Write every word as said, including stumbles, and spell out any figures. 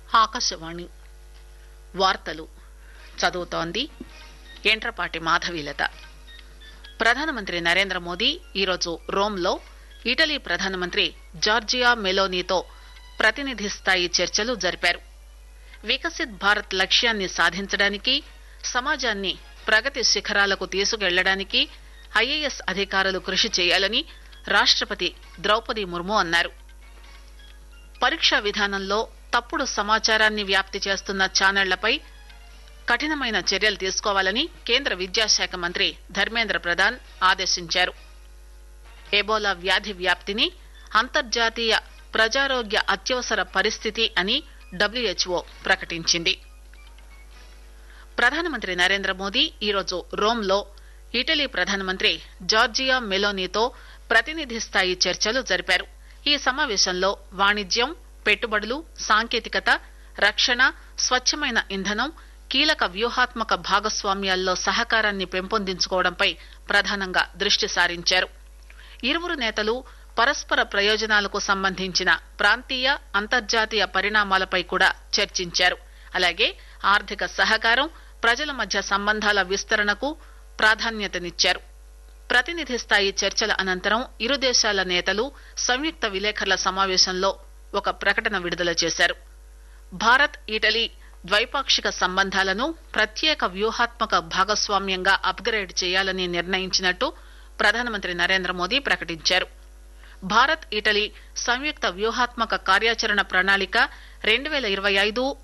ఆకాశవాణి వార్తలు చదువుతోంది ఎంట్రపాటి మాధవీలత. ప్రధానమంత్రి నరేంద్ర మోదీ ఈరోజు రోమ్లో ఇటలీ ప్రధానమంత్రి జార్జియా మెలోనీతో ప్రతినిధి స్థాయి చర్చలు జరిపారు. వికసిత్ భారత్ లక్ష్యాన్ని సాధించడానికి, సమాజాన్ని ప్రగతి శిఖరాలకు తీసుకెళ్లడానికి ఐఏఎస్ అధికారులు కృషి చేయాలని రాష్టపతి ద్రౌపది ముర్ము అన్నారు. పరీక్షా విధానంలో తప్పుడు సమాచారాన్ని వ్యాప్తి చేస్తున్న ఛానళ్లపై కఠినమైన చర్యలు తీసుకోవాలని కేంద్ర విద్యాశాఖ మంత్రి ధర్మేంద్ర ప్రధాన్ ఆదేశించారు. ఎబోలా వ్యాధి వ్యాప్తిని అంతర్జాతీయ ప్రజారోగ్య అత్యవసర పరిస్థితి అని డబ్ల్యూహెచ్ఓ ప్రకటించింది. ప్రధానమంత్రి నరేంద్ర మోదీ ఈరోజు రోమ్లో ఇటలీ ప్రధానమంత్రి జార్జియా మెలోనీతో ప్రతినిధి స్థాయి చర్చలు జరిపారు. ఈ సమావేశంలో వాణిజ్యం, పెట్టుబడులు, సాంకేతికత, రక్షణ, స్వచ్ఛమైన ఇంధనం, కీలక వ్యూహాత్మక భాగస్వామ్యాల్లో సహకారాన్ని పెంపొందించుకోవడంపై ప్రధానంగా దృష్టి సారించారు. ఇరువురు నేతలు పరస్పర ప్రయోజనాలకు సంబంధించిన ప్రాంతీయ, అంతర్జాతీయ పరిణామాలపై కూడా చర్చించారు. అలాగే ఆర్థిక సహకారం, ప్రజల మధ్య సంబంధాల విస్తరణకు ప్రాధాన్యతనిచ్చారు. ప్రతినిధి స్థాయి చర్చల అనంతరం ఇరు దేశాల నేతలు సంయుక్త విలేకరుల సమావేశంలో ఒక ప్రకటన విడుదల చేశారు. భారత్ ఇటలీ ద్వైపాక్షిక సంబంధాలను ప్రత్యేక వ్యూహాత్మక భాగస్వామ్యంగా అప్గ్రేడ్ చేయాలని నిర్ణయించినట్టు ప్రధానమంత్రి నరేంద్ర మోదీ ప్రకటించారు. భారత్ ఇటలీ సంయుక్త వ్యూహాత్మక కార్యాచరణ ప్రణాళిక రెండు పేల ఇరవై ఐదు